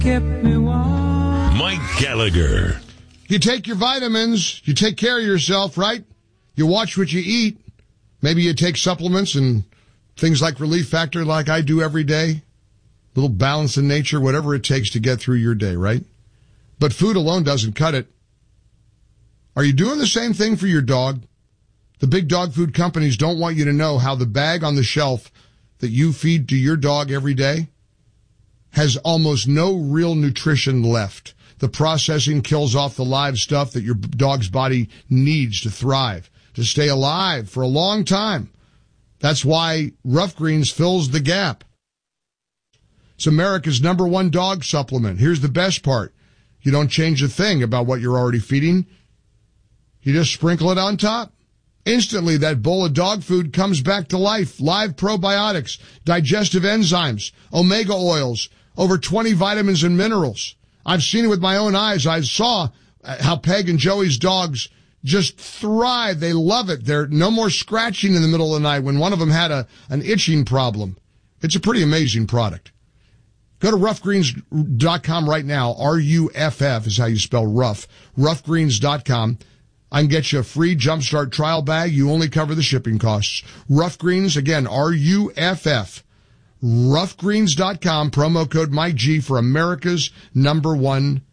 kept me warm. Mike Gallagher. You take your vitamins, you take care of yourself, right? You watch what you eat. Maybe you take supplements and things like Relief Factor like I do every day. Little balance in nature, whatever it takes to get through your day, right? But food alone doesn't cut it. Are you doing the same thing for your dog? The big dog food companies don't want you to know how the bag on the shelf that you feed to your dog every day has almost no real nutrition left. The processing kills off the live stuff that your dog's body needs to thrive, to stay alive for a long time. That's why Rough Greens fills the gap. It's America's #1 dog supplement. Here's the best part. You don't change a thing about what you're already feeding. You just sprinkle it on top. Instantly, that bowl of dog food comes back to life. Live probiotics, digestive enzymes, omega oils, over 20 vitamins and minerals. I've seen it with my own eyes. I saw how Peg and Joey's dogs just thrive. They love it. There's no more scratching in the middle of the night when one of them had an itching problem. It's a pretty amazing product. Go to roughgreens.com right now. RUFF is how you spell rough. Roughgreens.com. I can get you a free Jumpstart trial bag. You only cover the shipping costs. Rough Greens, again, RUFF. Roughgreens.com, promo code Mike G for America's #1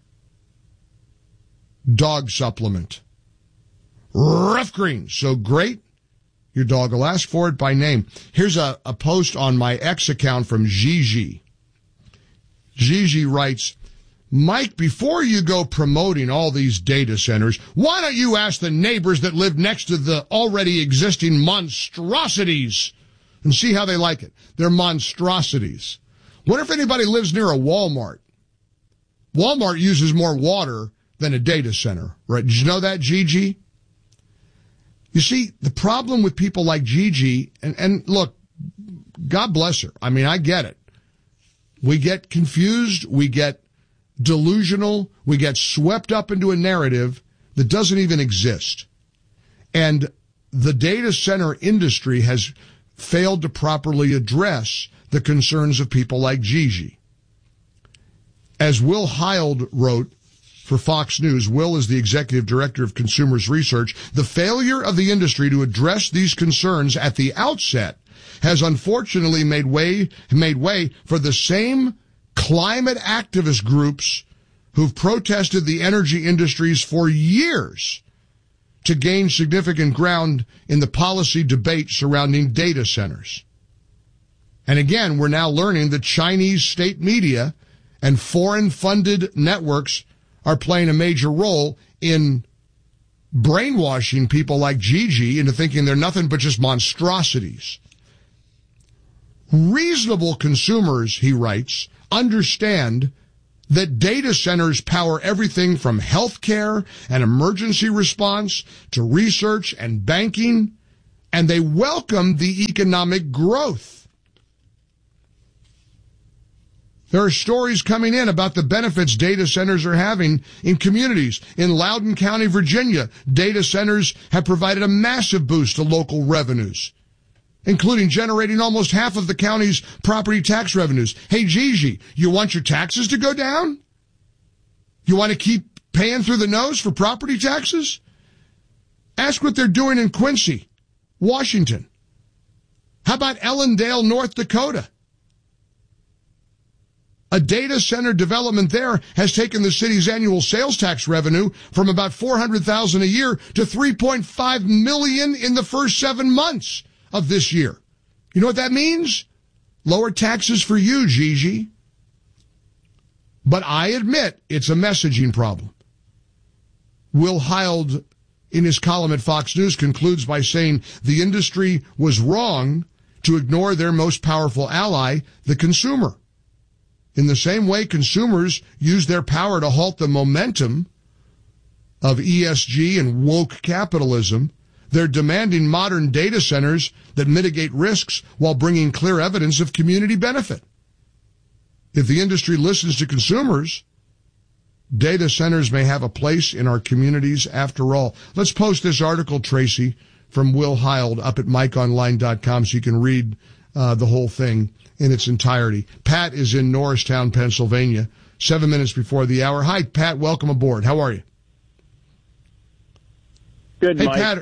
dog supplement. Rough Greens, so great, your dog will ask for it by name. Here's a post on my X account from Gigi. Gigi writes, Mike, before you go promoting all these data centers, why don't you ask the neighbors that live next to the already existing monstrosities and see how they like it? They're monstrosities. What if anybody lives near a Walmart? Walmart uses more water than a data center, right? Did you know that, Gigi? You see, the problem with people like Gigi, and look, God bless her. I mean, I get it. We get confused, we get delusional, we get swept up into a narrative that doesn't even exist. And the data center industry has failed to properly address the concerns of people like Gigi. As Will Hild wrote for Fox News, Will is the executive director of Consumers Research, the failure of the industry to address these concerns at the outset has unfortunately made way for the same climate activist groups who've protested the energy industries for years to gain significant ground in the policy debate surrounding data centers. And again, we're now learning that Chinese state media and foreign-funded networks are playing a major role in brainwashing people like Gigi into thinking they're nothing but just monstrosities. Reasonable consumers, he writes, understand that data centers power everything from healthcare and emergency response to research and banking, and they welcome the economic growth. There are stories coming in about the benefits data centers are having in communities. In Loudoun County, Virginia, data centers have provided a massive boost to local revenues, including generating almost half of the county's property tax revenues. Hey, Gigi, you want your taxes to go down? You want to keep paying through the nose for property taxes? Ask what they're doing in Quincy, Washington. How about Ellendale, North Dakota? A data center development there has taken the city's annual sales tax revenue from about $400,000 a year to $3.5 million in the first 7 months of this year. You know what that means? Lower taxes for you, Gigi. But I admit it's a messaging problem. Will Hild, in his column at Fox News, concludes by saying the industry was wrong to ignore their most powerful ally, the consumer. In the same way consumers use their power to halt the momentum of ESG and woke capitalism, they're demanding modern data centers that mitigate risks while bringing clear evidence of community benefit. If the industry listens to consumers, data centers may have a place in our communities after all. Let's post this article, Tracy, from Will Hild up at MikeOnline.com so you can read the whole thing in its entirety. Pat is in Norristown, Pennsylvania. 7 minutes before the hour. Hi, Pat. Welcome aboard. How are you? Good, hey, Mike. Pat.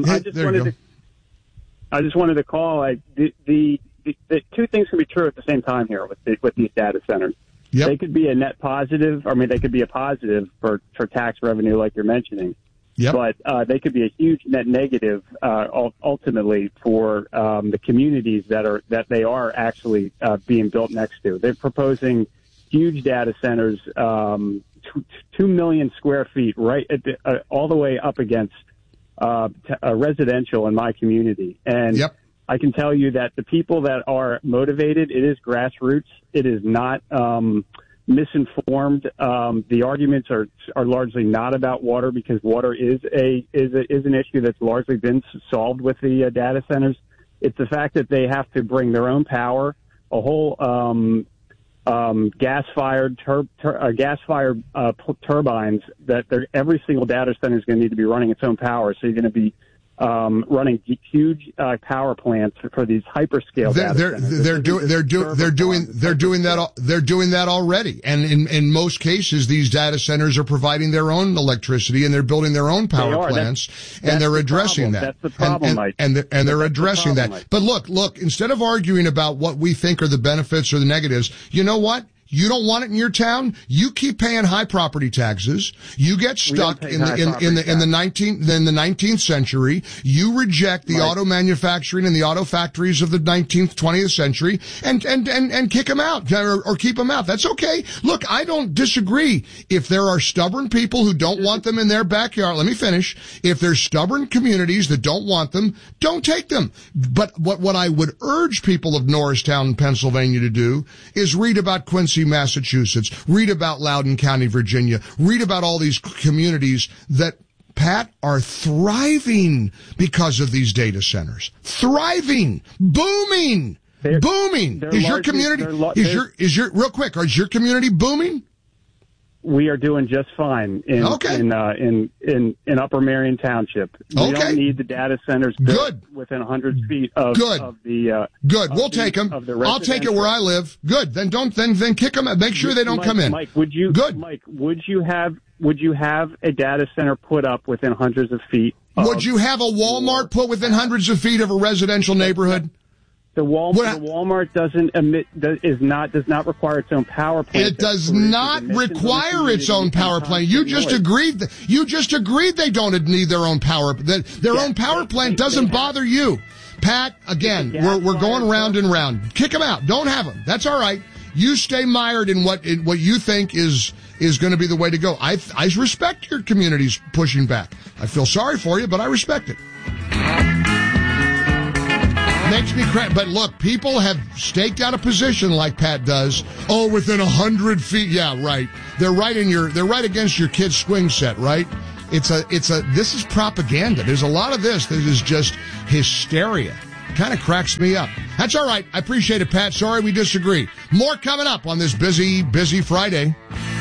I just wanted to call. The two things can be true at the same time here with these data centers. Yep. They could be a net positive. I mean, they could be a positive for tax revenue, like you're mentioning. Yep. But they could be a huge net negative ultimately for the communities that they are actually being built next to. They're proposing huge data centers, 2 million square feet, right all the way up against residential in my community. And yep. I can tell you that the people that are motivated, it is grassroots. It is not misinformed. The arguments are largely not about water, because water is an issue that's largely been solved with the data centers. It's the fact that they have to bring their own power, a whole gas-fired turbines that every single data center is going to need to be running its own power. So you're going to be running huge power plants for these hyperscale data centers. They're doing that already. And in most cases, these data centers are providing their own electricity, and they're building their own power plants, and they're addressing that. That's the problem, Mike. And they're addressing that. But look, instead of arguing about what we think are the benefits or the negatives, you know what? You don't want it in your town? You keep paying high property taxes. You get stuck in the 19th century. You reject the auto manufacturing and the auto factories of the 19th, 20th century and kick them out or keep them out. That's okay. Look, I don't disagree. If there are stubborn people who don't want them in their backyard, let me finish. If there's stubborn communities that don't want them, don't take them. But what I would urge people of Norristown, Pennsylvania to do is read about Quincy, Massachusetts, read about Loudoun County, Virginia, read about all these communities that, Pat, are thriving because of these data centers. Thriving, booming. Is your community booming? We are doing just fine in Upper Marion Township. We don't need the data centers built within 100 feet of the. Good. We'll take them. I'll take it where I live. Good. Then kick them. Make sure they don't come in. Mike, would you have a data center put up within hundreds of feet? Would you have a Walmart put within hundreds of feet of a residential neighborhood? The Walmart does not require its own power plant. It does not require its own power plant. You just agreed they don't need their own power. Their own power plant doesn't bother you. Pat, again, we're going round and round. Kick them out. Don't have them. That's all right. You stay mired in what you think is going to be the way to go. I respect your community's pushing back. I feel sorry for you, but I respect it. Makes me crazy. But look, people have staked out a position like Pat does. Oh, within 100 feet. Yeah, right. They're right against your kid's swing set, right? This is propaganda. There's a lot of this that is just hysteria. Kind of cracks me up. That's all right. I appreciate it, Pat. Sorry we disagree. More coming up on this busy Friday.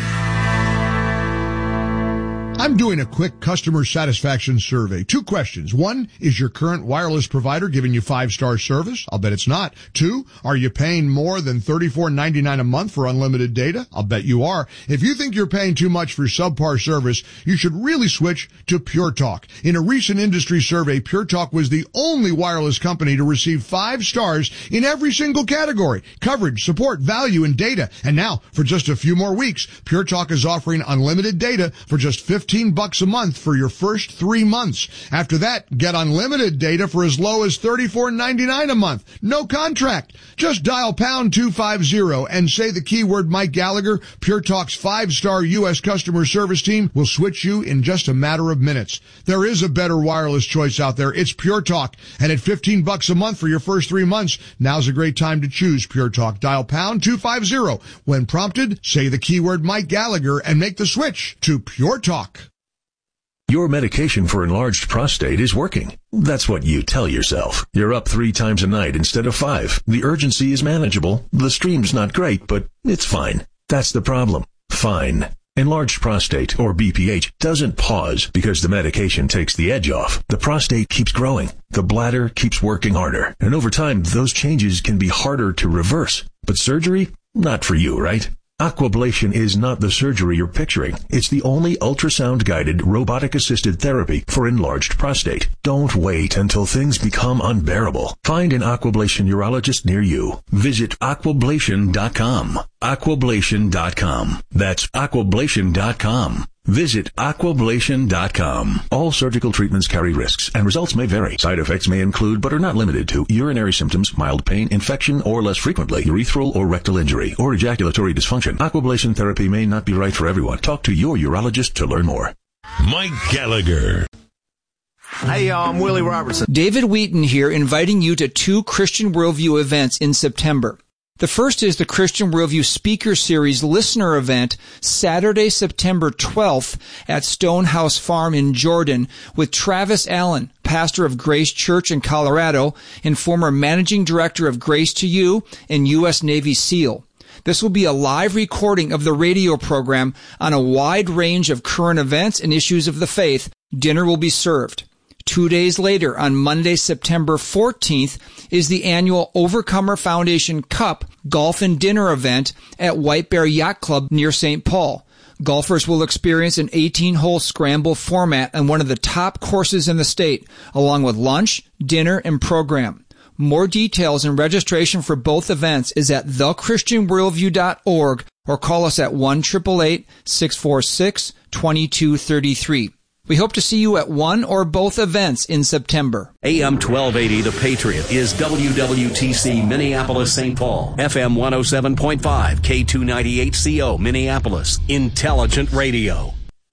I'm doing a quick customer satisfaction survey. 2 questions. 1, is your current wireless provider giving you 5-star service? I'll bet it's not. 2, are you paying more than $34.99 a month for unlimited data? I'll bet you are. If you think you're paying too much for subpar service, you should really switch to Pure Talk. In a recent industry survey, Pure Talk was the only wireless company to receive 5 stars in every single category: coverage, support, value, and data. And now, for just a few more weeks, Pure Talk is offering unlimited data for just $15 a month for your first 3 months. After that, get unlimited data for as low as $34.99 a month. No contract. Just dial pound 250 and say the keyword Mike Gallagher. Pure Talk's 5-star U.S. customer service team will switch you in just a matter of minutes. There is a better wireless choice out there. It's Pure Talk. And at $15 a month for your first 3 months, now's a great time to choose Pure Talk. Dial pound 250. When prompted, say the keyword Mike Gallagher and make the switch to Pure Talk. Your medication for enlarged prostate is working. That's what you tell yourself. You're up 3 times a night instead of 5. The urgency is manageable. The stream's not great, but it's fine. That's the problem. Fine. Enlarged prostate, or BPH, doesn't pause because the medication takes the edge off. The prostate keeps growing. The bladder keeps working harder. And over time, those changes can be harder to reverse. But surgery? Not for you, right? Aquablation is not the surgery you're picturing. It's the only ultrasound-guided, robotic-assisted therapy for enlarged prostate. Don't wait until things become unbearable. Find an Aquablation urologist near you. Visit aquablation.com. Aquablation.com. That's aquablation.com. Visit aquablation.com. All surgical treatments carry risks, and results may vary. Side effects may include, but are not limited to, urinary symptoms, mild pain, infection, or less frequently, urethral or rectal injury, or ejaculatory dysfunction. Aquablation therapy may not be right for everyone. Talk to your urologist to learn more. Mike Gallagher. Hey, y'all, I'm Willie Robertson. David Wheaton here, inviting you to 2 Christian Worldview events in September. The first is the Christian Worldview Speaker Series listener event, Saturday, September 12th at Stonehouse Farm in Jordan with Travis Allen, pastor of Grace Church in Colorado and former managing director of Grace to You and U.S. Navy SEAL. This will be a live recording of the radio program on a wide range of current events and issues of the faith. Dinner will be served. 2 days later, on Monday, September 14th, is the annual Overcomer Foundation Cup Golf and Dinner event at White Bear Yacht Club near St. Paul. Golfers will experience an 18-hole scramble format on one of the top courses in the state, along with lunch, dinner, and program. More details and registration for both events is at thechristianworldview.org or call us at 1-888-646-2233. We hope to see you at one or both events in September. AM 1280, The Patriot, is WWTC Minneapolis, St. Paul. FM 107.5, K298CO, Minneapolis. Intelligent Radio.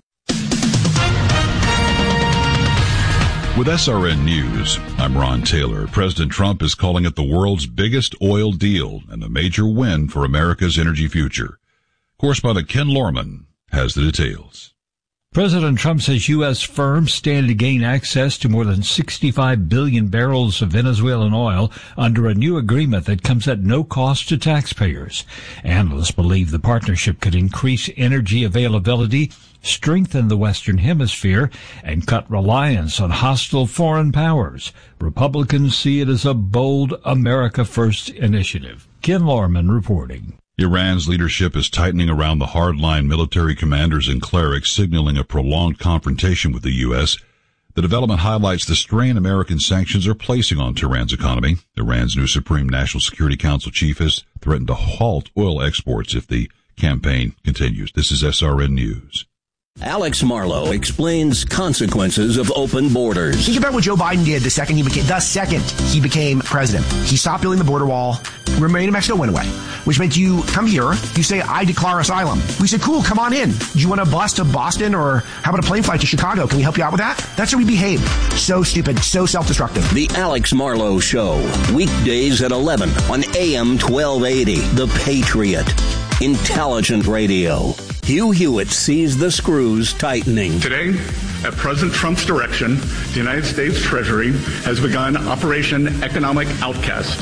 With SRN News, I'm Ron Taylor. President Trump is calling it the world's biggest oil deal and a major win for America's energy future. Correspondent Ken Lorman has the details. President Trump says U.S. firms stand to gain access to more than 65 billion barrels of Venezuelan oil under a new agreement that comes at no cost to taxpayers. Analysts believe the partnership could increase energy availability, strengthen the Western Hemisphere, and cut reliance on hostile foreign powers. Republicans see it as a bold America First initiative. Ken Lorman reporting. Iran's leadership is tightening around the hardline military commanders and clerics, signaling a prolonged confrontation with the U.S. The development highlights the strain American sanctions are placing on Tehran's economy. Iran's new Supreme National Security Council chief has threatened to halt oil exports if the campaign continues. This is SRN News. Alex Marlow explains consequences of open borders. Think about what Joe Biden did the second he became president. He stopped building the border wall. Remain in Mexico went away, which meant you come here, you say, I declare asylum. We said, cool, come on in. Do you want a bus to Boston, or how about a plane flight to Chicago? Can we help you out with that? That's how we behave. So stupid, so self-destructive. The Alex Marlow Show, weekdays at 11 on AM 1280, The Patriot. Intelligent Radio. Hugh Hewitt sees the screws tightening. Today, at President Trump's direction, the United States Treasury has begun Operation Economic Outcast.